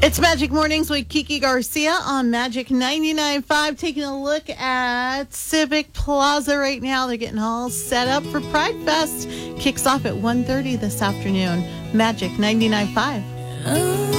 It's Magic Mornings with Kiki Garcia on Magic 99.5. Taking a look at Civic Plaza right now. They're getting all set up for Pride Fest. Kicks off at 1:30 this afternoon. Magic 99.5.